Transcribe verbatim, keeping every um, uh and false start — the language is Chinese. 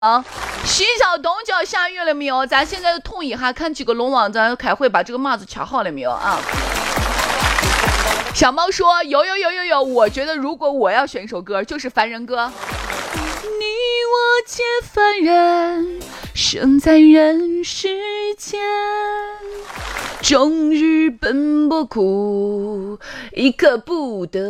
啊，徐晓东就要下月了没有？咱现在统一哈，看几个龙王，咱开会把这个码子掐好了没有啊？小猫说有有有有有，我觉得如果我要选一首歌，就是凡人歌。你我皆凡人，生在人世间，终日奔波苦，一刻不得